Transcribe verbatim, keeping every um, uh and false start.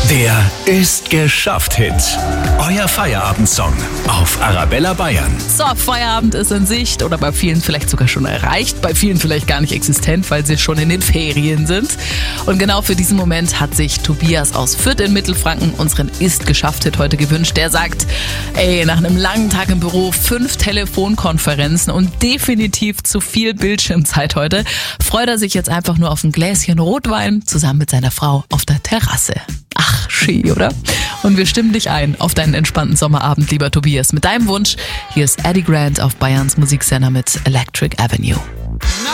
Der Ist geschafft Hit. Euer Feierabendsong auf Arabella Bayern. So, Feierabend ist in Sicht oder bei vielen vielleicht sogar schon erreicht, bei vielen vielleicht gar nicht existent, weil sie schon in den Ferien sind. Und genau für diesen Moment hat sich Tobias aus Fürth in Mittelfranken unseren Ist geschafft Hit heute gewünscht. Der sagt, ey, nach einem langen Tag im Büro, fünf Telefonkonferenzen und definitiv zu viel Bildschirmzeit heute, freut er sich jetzt einfach nur auf ein Gläschen Rotwein zusammen mit seiner Frau auf der Terrasse. Ach, schön, oder? Und wir stimmen dich ein auf deinen entspannten Sommerabend, lieber Tobias. Mit deinem Wunsch, hier ist Eddie Grant auf Bayerns Musiksender mit Electric Avenue.